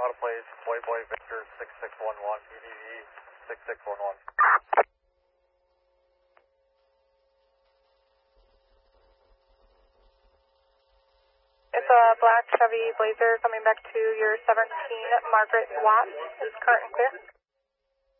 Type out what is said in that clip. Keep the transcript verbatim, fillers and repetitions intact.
Autoplays, Playboy Victor six six one one, B D V six six one one. It's a black Chevy Blazer coming back to your seventeen Margaret Watts. It's current and clear.